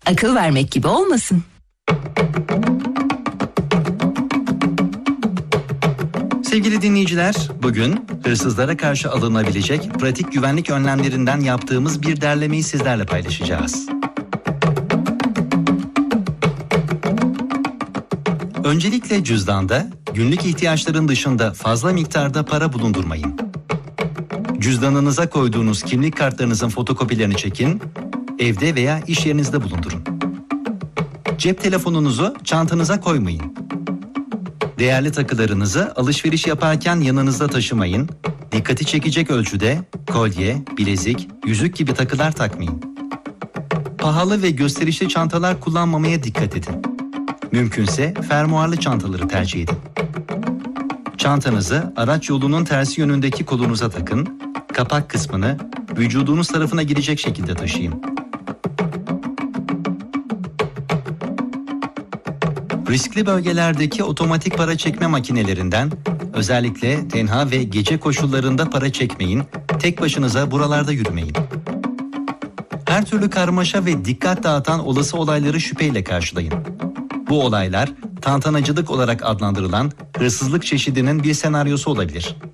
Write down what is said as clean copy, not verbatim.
Akıl vermek gibi olmasın. Sevgili dinleyiciler, bugün hırsızlara karşı alınabilecek pratik güvenlik önlemlerinden yaptığımız bir derlemeyi sizlerle paylaşacağız. Öncelikle cüzdanda günlük ihtiyaçların dışında fazla miktarda para bulundurmayın. Cüzdanınıza koyduğunuz kimlik kartlarınızın fotokopilerini çekin, evde veya iş yerinizde bulundurun. Cep telefonunuzu çantanıza koymayın. Değerli takılarınızı alışveriş yaparken yanınızda taşımayın. Dikkati çekecek ölçüde kolye, bilezik, yüzük gibi takılar takmayın. Pahalı ve gösterişli çantalar kullanmamaya dikkat edin. Mümkünse fermuarlı çantaları tercih edin. Çantanızı araç yolunun tersi yönündeki kolunuza takın. Kapak kısmını vücudunuz tarafına girecek şekilde taşıyın. Riskli bölgelerdeki otomatik para çekme makinelerinden, özellikle tenha ve gece koşullarında para çekmeyin, tek başınıza buralarda yürümeyin. Her türlü karmaşa ve dikkat dağıtan olası olayları şüpheyle karşılayın. Bu olaylar, tantanacılık olarak adlandırılan hırsızlık çeşidinin bir senaryosu olabilir.